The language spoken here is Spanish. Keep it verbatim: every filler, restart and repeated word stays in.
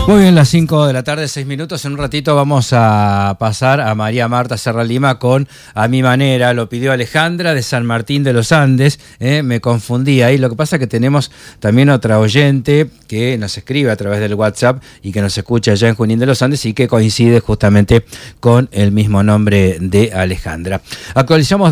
Muy bien, las cinco de la tarde, seis minutos. En un ratito vamos a pasar a María Marta Serra Lima con A Mi Manera. Lo pidió Alejandra de San Martín de los Andes. Eh, me confundí ahí. Lo que pasa es que tenemos también otra oyente que nos escribe a través del WhatsApp y que nos escucha allá en Junín de los Andes y que coincide justamente con el mismo nombre de Alejandra. Actualizamos